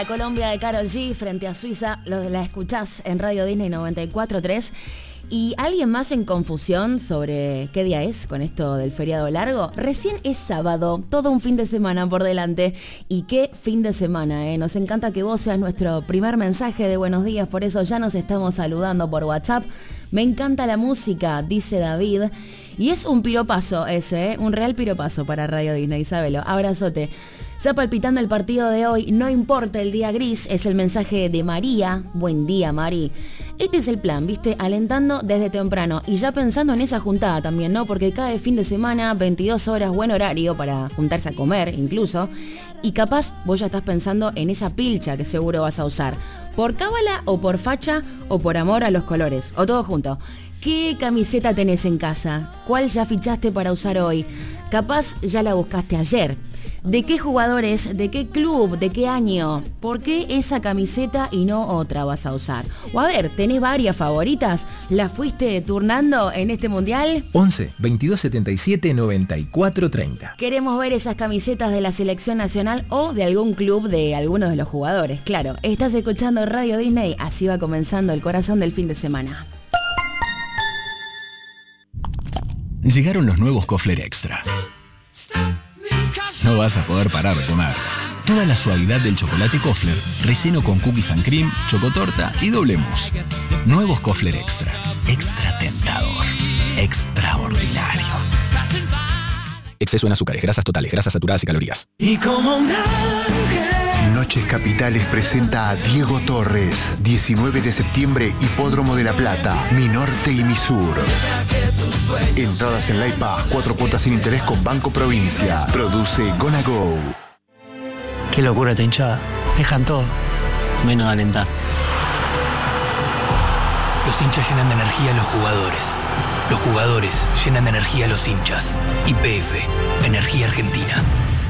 Colombia de Karol G frente a Suiza, la escuchás en Radio Disney 94.3. ¿Y alguien más en confusión sobre qué día es con esto del feriado largo? Recién es sábado, todo un fin de semana por delante. Y qué fin de semana, ¿eh? Nos encanta que vos seas nuestro primer mensaje de buenos días, por eso ya nos estamos saludando por WhatsApp. Me encanta la música, dice David. Y es un piropazo ese, ¿eh? Un real piropazo para Radio Disney, Isabelo. Abrazote. Ya palpitando el partido de hoy, no importa el día gris, es el mensaje de María. Buen día, Mari. Este es el plan, ¿viste? Alentando desde temprano y ya pensando en esa juntada también, ¿no? Porque cada fin de semana, 22 horas, buen horario para juntarse a comer incluso. Y capaz vos ya estás pensando en esa pilcha que seguro vas a usar. ¿Por cábala o por facha o por amor a los colores? O todo junto. ¿Qué camiseta tenés en casa? ¿Cuál ya fichaste para usar hoy? Capaz ya la buscaste ayer. ¿De qué jugadores, de qué club, de qué año? ¿Por qué esa camiseta y no otra vas a usar? O a ver, ¿tenés varias favoritas? ¿Las fuiste turnando en este mundial? 11 22 77 94 30. Queremos ver esas camisetas de la selección nacional o de algún club de algunos de los jugadores. Claro, estás escuchando Radio Disney, así va comenzando el corazón del fin de semana. Llegaron los nuevos Kofler Extra. No vas a poder parar de comer. Toda la suavidad del chocolate Kofler, relleno con cookies and cream, chocotorta y doble mousse. Nuevos Kofler Extra. Extra tentador. Extraordinario. Exceso en azúcares, grasas totales, grasas saturadas y calorías. Y como un ángel. Noches Capitales presenta a Diego Torres. 19 de septiembre, Hipódromo de La Plata, Mi Norte y Mi Sur. Entradas en Light Pass, 4 cuotas sin interés con Banco Provincia. Produce Gonna Go. Qué locura esta hinchada. Dejan todo, menos alentar. Los hinchas llenan de energía a los jugadores. Los jugadores llenan de energía a los hinchas. YPF, Energía Argentina.